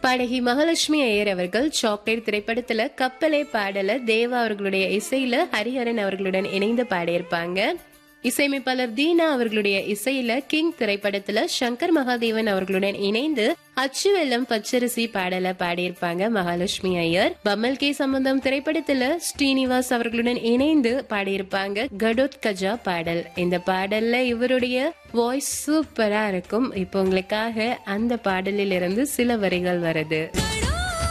பாடகி மகாலட்சுமி ஐயர் அவர்கள் சாக்லேட் திரைப்படத்துல கப்பலே பாடல தேவா அவர்களுடைய இசையில ஹரிஹரன் அவர்களுடன் இணைந்து பாடியிருப்பாங்க. இசையமைப்பாளர் தீனா அவர்களுடைய இசையில கிங் திரைப்படத்துல சங்கர் மகாதேவன் அவர்களுடன் இணைந்து அச்சு வெல்லம் பச்சரிசி பாடல பாடியிருப்பாங்க மகாலட்சுமி ஐயர். பம்மல் கே சம்பந்தம் திரைப்படத்துல ஸ்ரீனிவாஸ் அவர்களுடன் இணைந்து பாடியிருப்பாங்க கடோத் கஜா பாடல். இந்த பாடல்ல இவருடைய வாய்ஸ் சூப்பரா இருக்கும். இப்போ உங்களுக்காக அந்த பாடலில் இருந்து சில வரிகள் வருது.